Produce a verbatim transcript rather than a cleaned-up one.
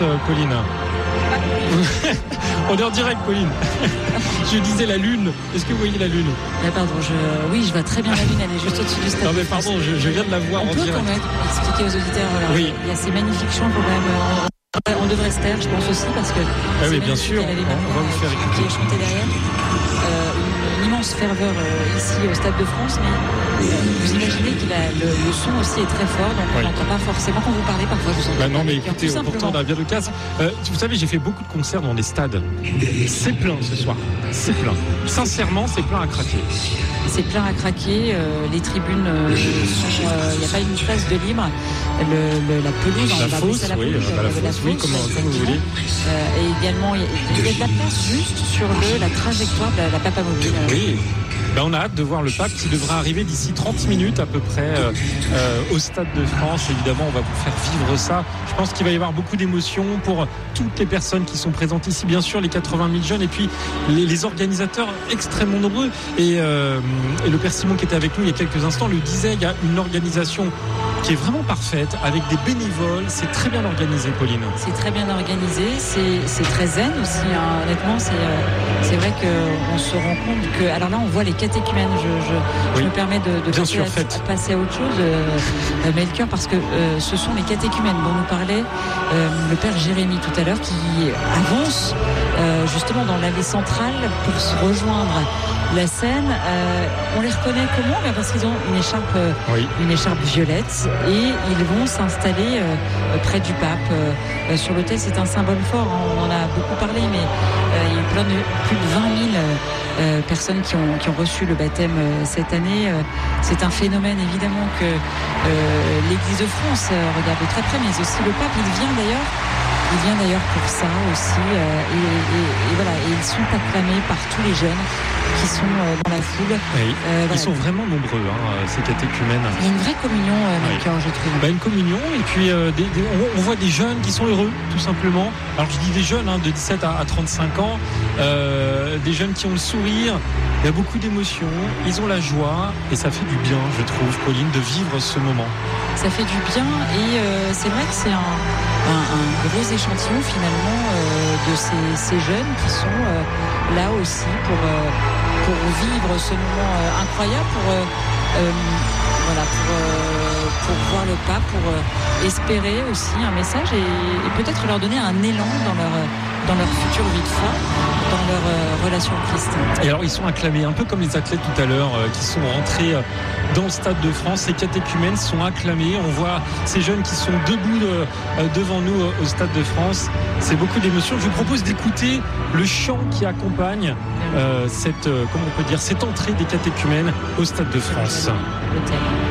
euh, Pauline. On est en direct, Pauline. Je disais la lune. Est-ce que vous voyez la lune? Ah, pardon, je... oui, je vois très bien la lune, elle est juste au-dessus du stade. Non mais pardon, je, je viens de la voir on en peut direct. quand même expliquer aux auditeurs, voilà, oui. Il y a ces magnifiques champs quand même. On devrait se taire, je pense aussi, parce que ah oui, bien sûr, on, on va vous faire écouter. Qui est chanté derrière. Euh, une immense ferveur euh, ici au Stade de France, mais euh, vous imaginez que le, le son aussi est très fort, donc oui. On n'entend pas forcément quand vous parlez. Parfois, vous entendez. Bah non, mais écoutez, pourtant, on a bien le casque. Euh, vous savez, j'ai fait beaucoup de concerts dans des stades. C'est plein ce soir. C'est plein. Sincèrement, c'est plein à craquer. C'est plein à craquer. Euh, les tribunes, il n'y euh, a pas une place de libre. Le, le, la pelouse, la on va fosse, la oui, pelouse, bah, la la fosse, fosse, oui, comme, comme vous voulez. Euh, et également, il y, a, il y a de la place juste sur le, la trajectoire de la, la Papa Mobile. Oui. Ben, on a hâte de voir le pape qui devra arriver d'ici trente minutes à peu près euh, euh, au Stade de France. Évidemment, on va vous faire vivre ça. Je pense qu'il va y avoir beaucoup d'émotions pour toutes les personnes qui sont présentes ici. Bien sûr, les quatre-vingt mille jeunes et puis les, les organisateurs extrêmement nombreux. Et, euh, et le Père Simon qui était avec nous il y a quelques instants le disait, il y a une organisation qui est vraiment parfaite, avec des bénévoles. C'est très bien organisé, Pauline. C'est très bien organisé, c'est, c'est très zen aussi, hein. Honnêtement, c'est, euh, c'est vrai qu'on se rend compte que... Alors là, on voit les catéchumènes. Je, je, oui. je me permets de, de passer, sûr, à, à passer à autre chose, euh, Melchior, parce que euh, ce sont les catéchumènes dont nous parlait euh, le Père Jérémy tout à l'heure, qui avance euh, justement dans l'allée centrale pour se rejoindre la scène. Euh, on les reconnaît comment? Bien parce qu'ils ont une écharpe, euh, oui. une écharpe violette, et ils vont s'installer euh, près du pape. Euh, sur l'autel, c'est un symbole fort, hein. On en a beaucoup parlé, mais euh, il y a eu plein de, plus de vingt mille euh, personnes qui ont, qui ont reçu le baptême euh, cette année. Euh, c'est un phénomène évidemment que euh, l'Église de France euh, regarde de très près, mais aussi le pape. Il vient d'ailleurs Il vient d'ailleurs pour ça aussi, euh, et, et, et voilà, et ils sont acclamés par tous les jeunes qui sont euh, dans la foule. Oui. Euh, voilà. Ils sont vraiment nombreux, hein, ces catéchumènes. Il y a une vraie communion, euh, Melchior, oui. Je trouve. Bah, une communion, et puis euh, des, des, on, on voit des jeunes qui sont heureux, tout simplement. Alors je dis des jeunes, hein, de dix-sept à trente-cinq ans, euh, des jeunes qui ont le sourire. Il y a beaucoup d'émotions, ils ont la joie, et ça fait du bien, je trouve, Pauline, de vivre ce moment. Ça fait du bien, et euh, c'est vrai que c'est un, un, un gros échantillon finalement euh, de ces, ces jeunes qui sont euh, là aussi pour, euh, pour vivre ce moment euh, incroyable, pour, euh, euh, voilà, pour, euh, pour voir le pape, pour euh, espérer aussi un message, et, et peut-être leur donner un élan dans leur, dans leur future vie de foi, dans leur euh, relation au Christ. Et alors ils sont acclamés, un peu comme les athlètes tout à l'heure euh, qui sont rentrés euh, dans le Stade de France. Les catéchumènes sont acclamés. On voit ces jeunes qui sont debout de, euh, devant nous euh, au Stade de France. C'est beaucoup d'émotions. Je vous propose d'écouter le chant qui accompagne euh, cette, euh, comment on peut dire, cette entrée des catéchumènes au Stade de France.